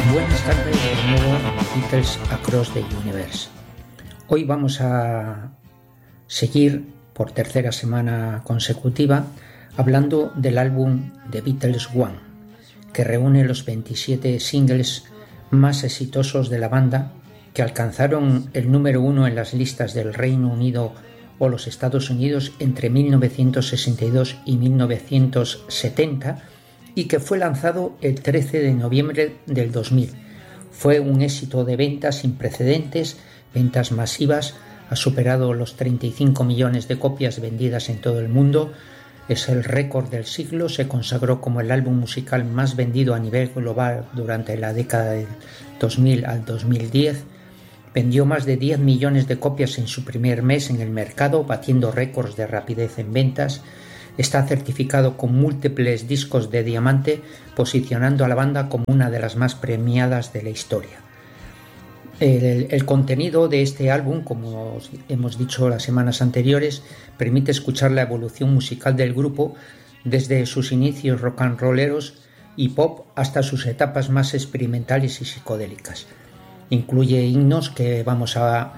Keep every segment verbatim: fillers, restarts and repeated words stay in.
Buenas tardes de nuevo en Beatles Across the Universe. Hoy vamos a seguir por tercera semana consecutiva hablando del álbum The Beatles One, que reúne los veintisiete singles más exitosos de la banda que alcanzaron el número uno en las listas del Reino Unido o los Estados Unidos entre mil novecientos sesenta y dos y mil novecientos setenta y que fue lanzado el trece de noviembre del dos mil. Fue un éxito de ventas sin precedentes, ventas masivas, ha superado los treinta y cinco millones de copias vendidas en todo el mundo, es el récord del siglo, se consagró como el álbum musical más vendido a nivel global durante la década del dos mil al dos mil diez, vendió más de diez millones de copias en su primer mes en el mercado, batiendo récords de rapidez en ventas. Está certificado con múltiples discos de diamante, posicionando a la banda como una de las más premiadas de la historia. El, el contenido de este álbum, como hemos dicho las semanas anteriores, permite escuchar la evolución musical del grupo desde sus inicios rock and rolleros y pop hasta sus etapas más experimentales y psicodélicas. Incluye himnos que vamos a...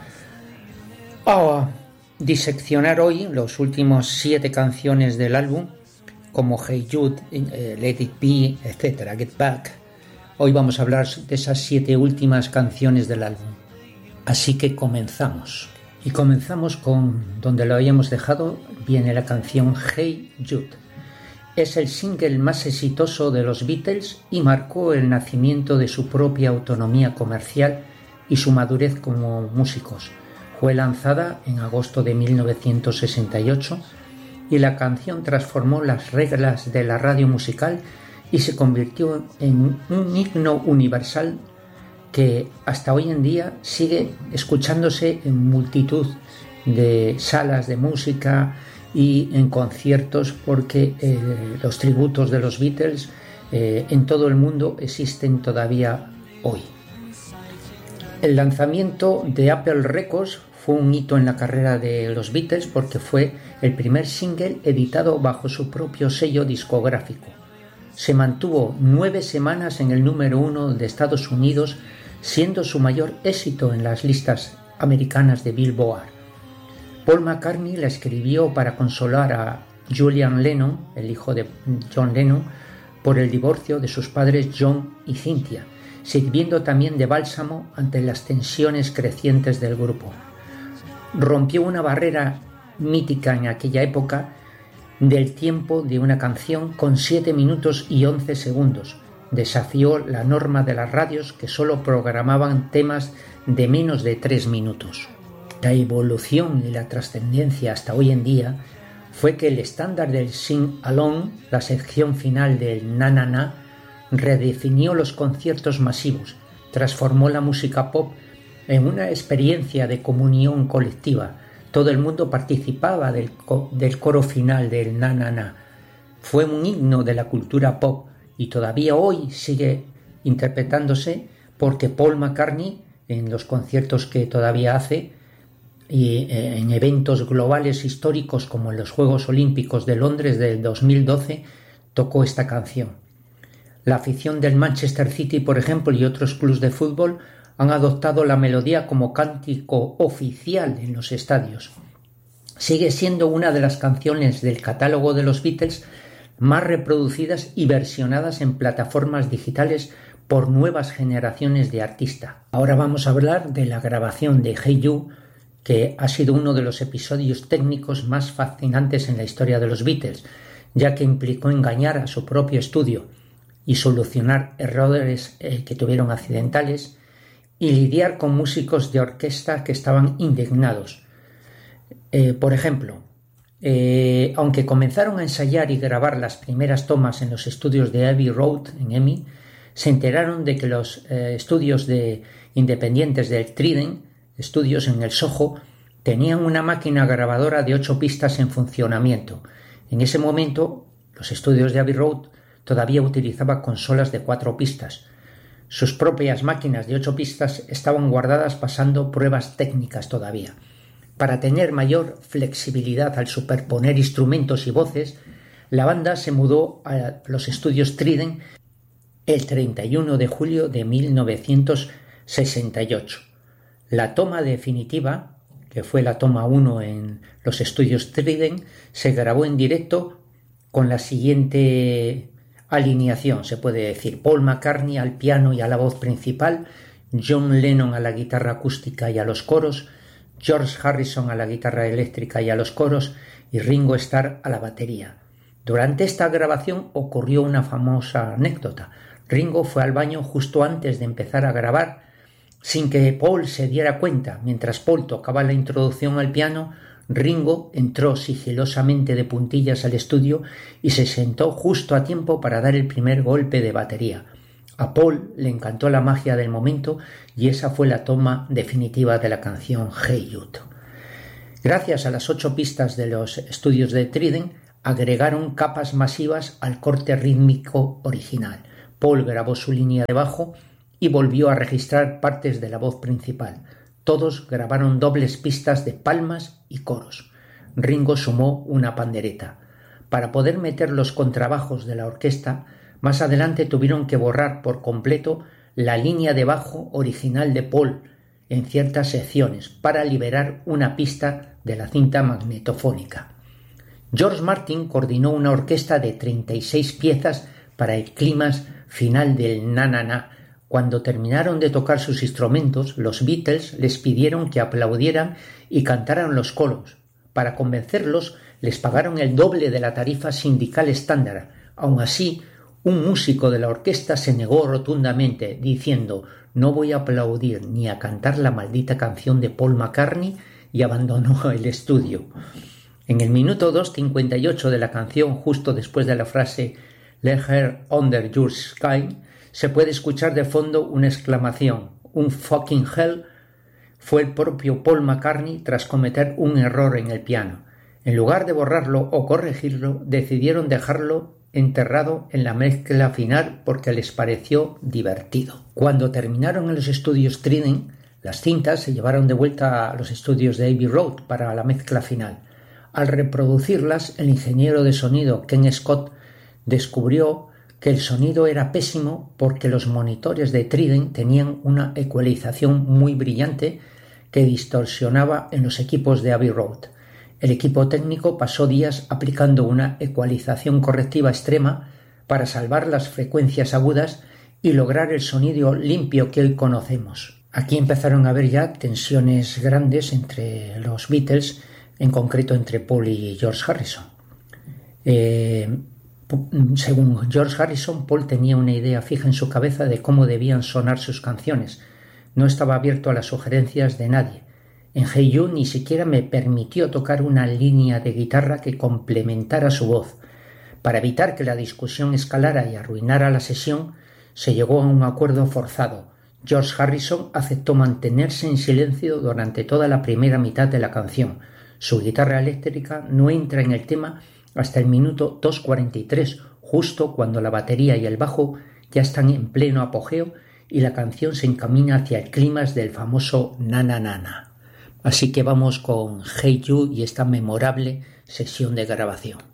a diseccionar hoy, los últimos siete canciones del álbum, como Hey Jude, eh, Let It Be, etcétera, Get Back. Hoy vamos a hablar de esas siete últimas canciones del álbum. Así que comenzamos. Y comenzamos con donde lo habíamos dejado, viene la canción Hey Jude. Es el single más exitoso de los Beatles y marcó el nacimiento de su propia autonomía comercial y su madurez como músicos. Fue lanzada en agosto de mil novecientos sesenta y ocho y la canción transformó las reglas de la radio musical y se convirtió en un himno universal que hasta hoy en día sigue escuchándose en multitud de salas de música y en conciertos porque eh, los tributos de los Beatles eh, en todo el mundo existen todavía hoy. El lanzamiento de Apple Records fue un hito en la carrera de los Beatles porque fue el primer single editado bajo su propio sello discográfico. Se mantuvo nueve semanas en el número uno de Estados Unidos, siendo su mayor éxito en las listas americanas de Billboard. Paul McCartney la escribió para consolar a Julian Lennon, el hijo de John Lennon, por el divorcio de sus padres John y Cynthia, sirviendo también de bálsamo ante las tensiones crecientes del grupo. Rompió una barrera mítica en aquella época del tiempo de una canción con siete minutos y once segundos. Desafió la norma de las radios que solo programaban temas de menos de tres minutos. La evolución y la trascendencia hasta hoy en día fue que el estándar del Sing Along, la sección final del Na Na Na, redefinió los conciertos masivos, transformó la música pop en una experiencia de comunión colectiva. Todo el mundo participaba del, co- del coro final del Na Na Na. Fue un himno de la cultura pop y todavía hoy sigue interpretándose porque Paul McCartney, en los conciertos que todavía hace y eh, en eventos globales históricos como en los Juegos Olímpicos de Londres del dos mil doce, tocó esta canción. La afición del Manchester City, por ejemplo, y otros clubes de fútbol han adoptado la melodía como cántico oficial en los estadios. Sigue siendo una de las canciones del catálogo de los Beatles más reproducidas y versionadas en plataformas digitales por nuevas generaciones de artistas. Ahora vamos a hablar de la grabación de Hey Jude, que ha sido uno de los episodios técnicos más fascinantes en la historia de los Beatles, ya que implicó engañar a su propio estudio y solucionar errores eh, que tuvieron accidentales, y lidiar con músicos de orquesta que estaban indignados. Eh, por ejemplo, eh, aunque comenzaron a ensayar y grabar las primeras tomas en los estudios de Abbey Road, en EMI, se enteraron de que los eh, estudios de independientes del Trident, estudios en el Soho, tenían una máquina grabadora de ocho pistas en funcionamiento. En ese momento, los estudios de Abbey Road todavía utilizaban consolas de cuatro pistas. Sus propias máquinas de ocho pistas estaban guardadas pasando pruebas técnicas todavía. Para tener mayor flexibilidad al superponer instrumentos y voces, la banda se mudó a los estudios Trident el treinta y uno de julio de mil novecientos sesenta y ocho. La toma definitiva, que fue la toma uno en los estudios Trident, se grabó en directo con la siguiente alineación, se puede decir: Paul McCartney al piano y a la voz principal, John Lennon a la guitarra acústica y a los coros, George Harrison a la guitarra eléctrica y a los coros, y Ringo Starr a la batería. Durante esta grabación ocurrió una famosa anécdota. Ringo fue al baño justo antes de empezar a grabar, sin que Paul se diera cuenta. Mientras Paul tocaba la introducción al piano, Ringo entró sigilosamente de puntillas al estudio y se sentó justo a tiempo para dar el primer golpe de batería. A Paul le encantó la magia del momento y esa fue la toma definitiva de la canción Hey Jude. Gracias a las ocho pistas de los estudios de Trident, agregaron capas masivas al corte rítmico original. Paul grabó su línea de bajo y volvió a registrar partes de la voz principal. Todos grabaron dobles pistas de palmas y coros. Ringo sumó una pandereta. Para poder meter los contrabajos de la orquesta, más adelante tuvieron que borrar por completo la línea de bajo original de Paul en ciertas secciones para liberar una pista de la cinta magnetofónica. George Martin coordinó una orquesta de treinta y seis piezas para el clímax final del Na Na Na. Cuando terminaron de tocar sus instrumentos, los Beatles les pidieron que aplaudieran y cantaran los coros. Para convencerlos, les pagaron el doble de la tarifa sindical estándar. Aun así, un músico de la orquesta se negó rotundamente, diciendo: «No voy a aplaudir ni a cantar la maldita canción de Paul McCartney», y abandonó el estudio. En el minuto dos cincuenta y ocho de la canción, justo después de la frase «Let her under your sky», se puede escuchar de fondo una exclamación: «Un fucking hell». Fue el propio Paul McCartney tras cometer un error en el piano. En lugar de borrarlo o corregirlo, decidieron dejarlo enterrado en la mezcla final porque les pareció divertido. Cuando terminaron en los estudios Trident, las cintas se llevaron de vuelta a los estudios de Abbey Road para la mezcla final. Al reproducirlas, el ingeniero de sonido Ken Scott descubrió que el sonido era pésimo porque los monitores de Trident tenían una ecualización muy brillante que distorsionaba en los equipos de Abbey Road. El equipo técnico pasó días aplicando una ecualización correctiva extrema para salvar las frecuencias agudas y lograr el sonido limpio que hoy conocemos. Aquí empezaron a haber ya tensiones grandes entre los Beatles, en concreto entre Paul y George Harrison. Eh, según George Harrison, Paul tenía una idea fija en su cabeza de cómo debían sonar sus canciones. No estaba abierto a las sugerencias de nadie. En Hey Jude ni siquiera me permitió tocar una línea de guitarra que complementara su voz. Para evitar que la discusión escalara y arruinara la sesión, se llegó a un acuerdo forzado. George Harrison aceptó mantenerse en silencio durante toda la primera mitad de la canción. Su guitarra eléctrica no entra en el tema hasta el minuto dos cuarenta y tres, justo cuando la batería y el bajo ya están en pleno apogeo y la canción se encamina hacia el clímax del famoso Na Na Na Na. Así que vamos con Hey Jude y esta memorable sesión de grabación.